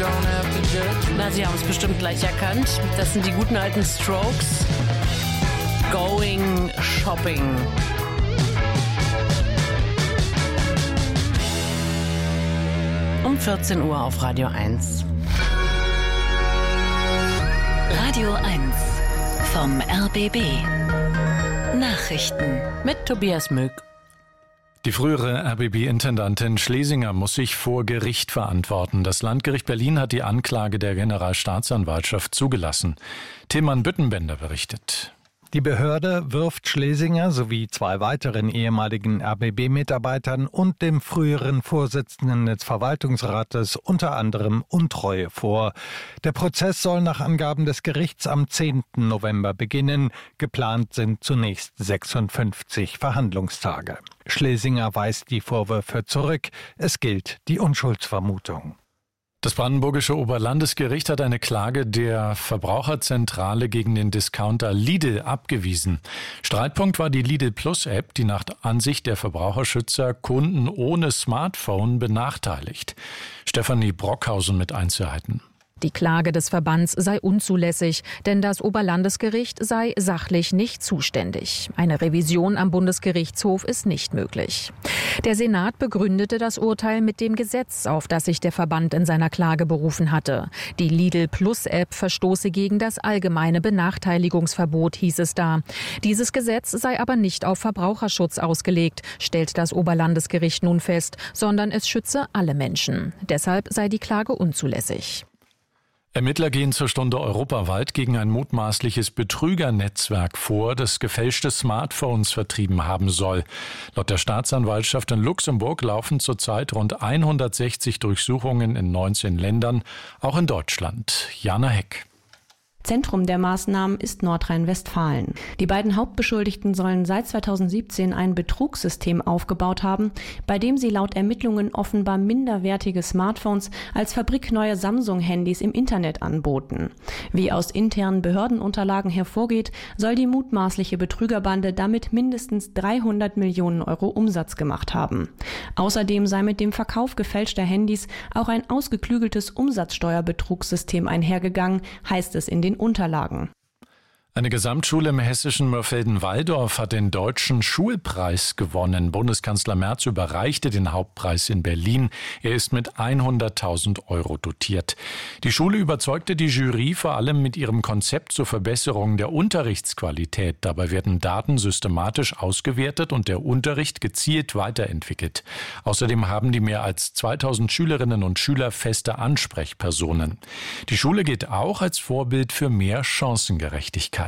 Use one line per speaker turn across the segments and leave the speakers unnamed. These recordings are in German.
Na, Sie haben es bestimmt gleich erkannt. Das sind die guten alten Strokes. Going Shopping. Um 14 Uhr auf Radio 1.
Radio 1 vom RBB. Nachrichten
Mit Tobias Möck.
Die frühere RBB-Intendantin Schlesinger muss sich vor Gericht verantworten. Das Landgericht Berlin hat die Anklage der Generalstaatsanwaltschaft zugelassen. Tilman Büttenbender berichtet.
Die Behörde wirft Schlesinger sowie 2 weiteren ehemaligen RBB-Mitarbeitern und dem früheren Vorsitzenden des Verwaltungsrates unter anderem Untreue vor. Der Prozess soll nach Angaben des Gerichts am 10. November beginnen. Geplant sind zunächst 56 Verhandlungstage. Schlesinger weist die Vorwürfe zurück. Es gilt die Unschuldsvermutung.
Das brandenburgische Oberlandesgericht hat eine Klage der Verbraucherzentrale gegen den Discounter Lidl abgewiesen. Streitpunkt war die Lidl Plus App, die nach Ansicht der Verbraucherschützer Kunden ohne Smartphone benachteiligt. Stefanie Brockhausen mit Einzelheiten.
Die Klage des Verbands sei unzulässig, denn das Oberlandesgericht sei sachlich nicht zuständig. Eine Revision am Bundesgerichtshof ist nicht möglich. Der Senat begründete das Urteil mit dem Gesetz, auf das sich der Verband in seiner Klage berufen hatte. Die Lidl Plus App verstoße gegen das allgemeine Benachteiligungsverbot, hieß es da. Dieses Gesetz sei aber nicht auf Verbraucherschutz ausgelegt, stellt das Oberlandesgericht nun fest, sondern es schütze alle Menschen. Deshalb sei die Klage unzulässig.
Ermittler gehen zur Stunde europaweit gegen ein mutmaßliches Betrügernetzwerk vor, das gefälschte Smartphones vertrieben haben soll. Laut der Staatsanwaltschaft in Luxemburg laufen zurzeit rund 160 Durchsuchungen in 19 Ländern, auch in Deutschland. Jana Heck.
Zentrum der Maßnahmen ist Nordrhein-Westfalen. Die beiden Hauptbeschuldigten sollen seit 2017 ein Betrugssystem aufgebaut haben, bei dem sie laut Ermittlungen offenbar minderwertige Smartphones als fabrikneue Samsung-Handys im Internet anboten. Wie aus internen Behördenunterlagen hervorgeht, soll die mutmaßliche Betrügerbande damit mindestens 300 Millionen Euro Umsatz gemacht haben. Außerdem sei mit dem Verkauf gefälschter Handys auch ein ausgeklügeltes Umsatzsteuerbetrugssystem einhergegangen, heißt es in den Unterlagen.
Eine Gesamtschule im hessischen Mörfelden-Walldorf hat den Deutschen Schulpreis gewonnen. Bundeskanzler Merz überreichte den Hauptpreis in Berlin. Er ist mit 100.000 Euro dotiert. Die Schule überzeugte die Jury vor allem mit ihrem Konzept zur Verbesserung der Unterrichtsqualität. Dabei werden Daten systematisch ausgewertet und der Unterricht gezielt weiterentwickelt. Außerdem haben die mehr als 2000 Schülerinnen und Schüler feste Ansprechpersonen. Die Schule gilt auch als Vorbild für mehr Chancengerechtigkeit.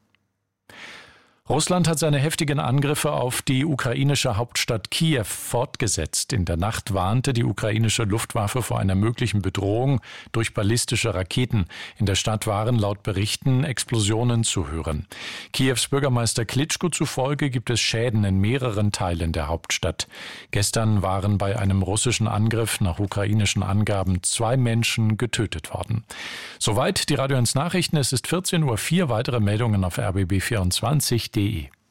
Russland hat seine heftigen Angriffe auf die ukrainische Hauptstadt Kiew fortgesetzt. In der Nacht warnte die ukrainische Luftwaffe vor einer möglichen Bedrohung durch ballistische Raketen. In der Stadt waren laut Berichten Explosionen zu hören. Kiews Bürgermeister Klitschko zufolge gibt es Schäden in mehreren Teilen der Hauptstadt. Gestern waren bei einem russischen Angriff nach ukrainischen Angaben 2 Menschen getötet worden. Soweit die Radio 1 Nachrichten. Es ist 14:04 Uhr. Weitere Meldungen auf rbb24.de.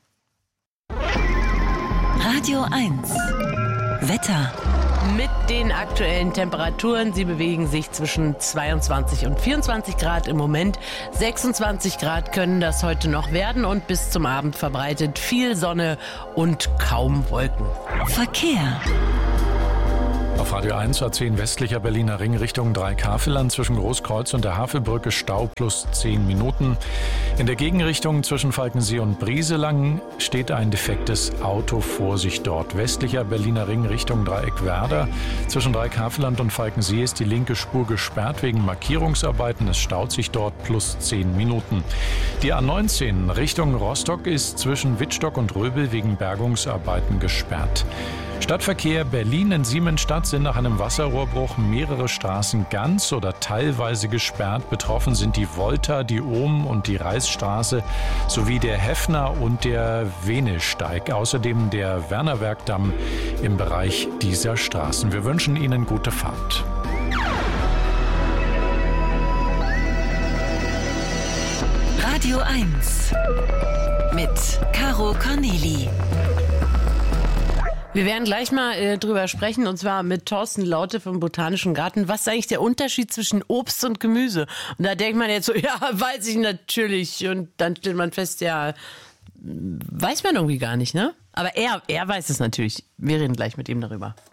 Radio 1 Wetter.
Mit den aktuellen Temperaturen, sie bewegen sich zwischen 22 und 24 Grad im Moment. 26 Grad können das heute noch werden und bis zum Abend verbreitet viel Sonne und kaum Wolken.
Verkehr.
Auf Radio 1 A10 westlicher Berliner Ring Richtung Dreikafelland zwischen Großkreuz und der Havelbrücke Stau plus 10 Minuten. In der Gegenrichtung zwischen Falkensee und Brieselang steht ein defektes Auto. Vorsicht dort. Westlicher Berliner Ring Richtung Dreieckwerder. Zwischen Dreikafelland und Falkensee ist die linke Spur gesperrt wegen Markierungsarbeiten. Es staut sich dort plus 10 Minuten. Die A19 Richtung Rostock ist zwischen Wittstock und Röbel wegen Bergungsarbeiten gesperrt. Stadtverkehr Berlin in Siemensstadt sind nach einem Wasserrohrbruch mehrere Straßen ganz oder teilweise gesperrt. Betroffen sind die Volta, die Ohm- und die Reisstraße sowie der Heffner und der Venesteig. Außerdem der Wernerwerkdamm im Bereich dieser Straßen. Wir wünschen Ihnen gute Fahrt.
Radio 1 mit Caro Corneli.
Wir werden gleich mal drüber sprechen, und zwar mit Thorsten Laute vom Botanischen Garten. Was ist eigentlich der Unterschied zwischen Obst und Gemüse? Und da denkt man jetzt so, ja, weiß ich natürlich. Und dann stellt man fest, ja, weiß man irgendwie gar nicht, ne? Aber er weiß es natürlich. Wir reden gleich mit ihm darüber.